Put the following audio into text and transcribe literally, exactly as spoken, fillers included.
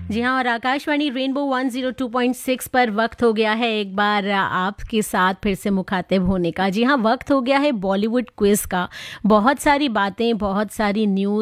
जी हाँ, और Akashvani rainbow one zero two point six पर वक्त हो गया है एक बार आपके साथ फिर से मुखातिब होने का। जी हाँ, वक्त हो गया है बॉलीवुड क्विज़ का। बहुत सारी बातें, बहुत सारी न्यूज़